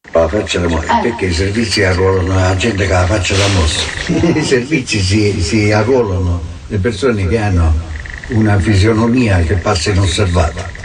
La faccia da morte, perché i servizi arruolano la gente che ha la faccia da mossa. I servizi si arruolano le persone che hanno una fisionomia che passa inosservata.